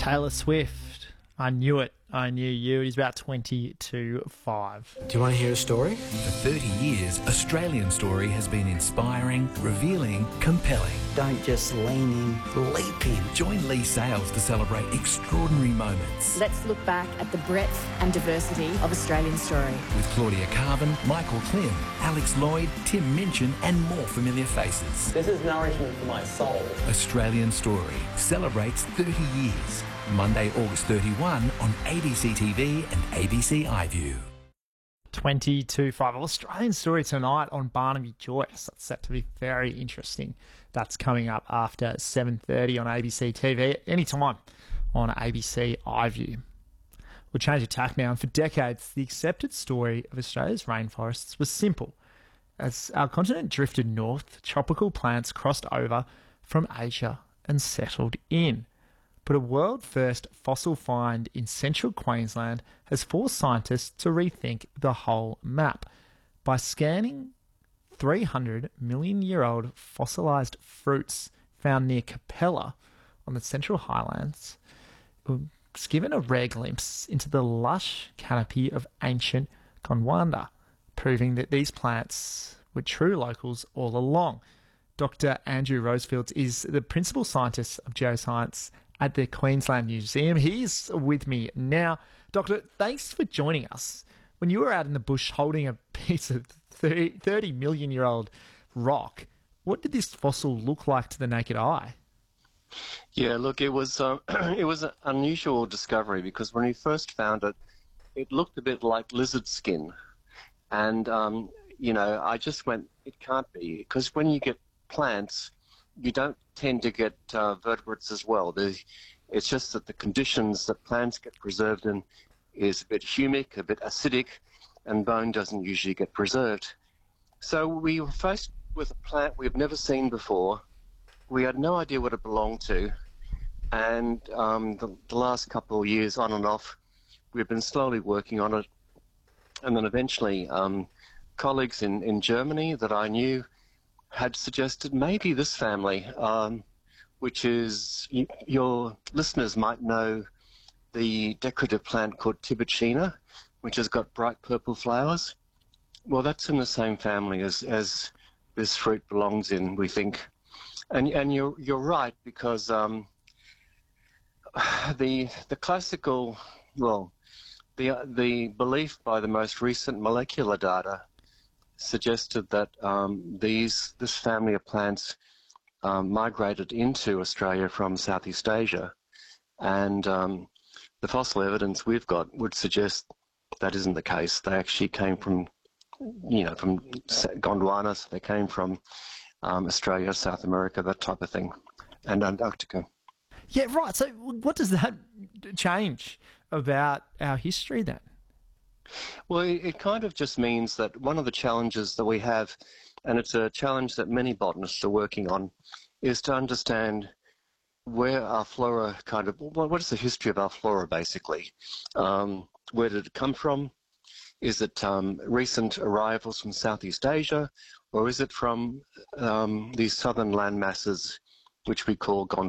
Taylor Swift. I knew it. I knew you. He's about 20 to 5. Do you want to hear a story? For 30 years, Australian Story has been inspiring, revealing, compelling. Don't just lean in, leap in. Join Lee Sales to celebrate extraordinary moments. Let's look back at the breadth and diversity of Australian Story. With Claudia Carvin, Michael Klim, Alex Lloyd, Tim Minchin and more familiar faces. This is nourishment for my soul. Australian Story celebrates 30 years. Monday, August 31 on ABC TV and ABC iView. 20 to 5. Australian Story tonight on Barnaby Joyce. That's set to be very interesting. That's coming up after 7:30 on ABC TV, anytime on ABC iView. We'll change the tack now. And for decades, the accepted story of Australia's rainforests was simple. As our continent drifted north, tropical plants crossed over from Asia and settled in. But a world-first fossil find in central Queensland has forced scientists to rethink the whole map. By scanning 300-million-year-old fossilised fruits found near Capella on the Central Highlands, it was given a rare glimpse into the lush canopy of ancient Gondwana, proving that these plants were true locals all along. Dr. Andrew Rosefields is the principal scientist of geoscience at the Queensland Museum. He's with me now. Doctor, thanks for joining us. When you were out in the bush holding a piece of 30-million-year-old rock, what did this fossil look like to the naked eye? Yeah, look, it was it was an unusual discovery because when we first found it, it looked a bit like lizard skin. And, I just went, it can't be, because when you get plants, you don't tend to get vertebrates as well. It's just that the conditions that plants get preserved in is a bit humic, a bit acidic, and bone doesn't usually get preserved. So we were faced with a plant we've never seen before. We had no idea what it belonged to, and the last couple of years, on and off, we've been slowly working on it. And then eventually, colleagues in Germany that I knew had suggested maybe this family, which is, your listeners might know the decorative plant called Tiburtina, which has got bright purple flowers. Well, that's in the same family as this fruit belongs in, we think. And you're right, because the classical, well, the belief by the most recent molecular data suggested that this family of plants migrated into Australia from Southeast Asia, and the fossil evidence we've got would suggest that isn't the case. They actually came from Gondwana, so they came from Australia, South America, that type of thing, and Antarctica. Yeah, right. So what does that change about our history then? Well, it kind of just means that one of the challenges that we have, and it's a challenge that many botanists are working on, is to understand where our flora what is the history of our flora, basically? Where did it come from? Is it recent arrivals from Southeast Asia, or is it from these southern land masses, which we call Gondwana?